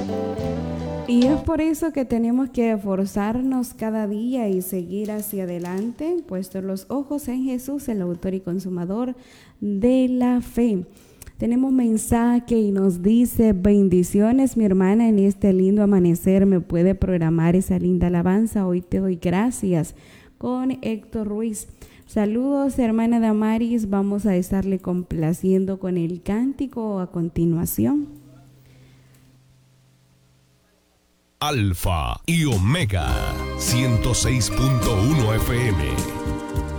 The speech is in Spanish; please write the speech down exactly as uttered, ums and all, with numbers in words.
Y es por eso que tenemos que esforzarnos cada día y seguir hacia adelante, puestos los ojos en Jesús, el autor y consumador de la fe. Tenemos mensaje y nos dice: bendiciones, mi hermana, en este lindo amanecer. ¿Me puede programar esa linda alabanza? Hoy te doy gracias, con Héctor Ruiz. Saludos, hermana Damaris. Vamos a estarle complaciendo con el cántico a continuación. Alfa y Omega ciento seis punto uno F M.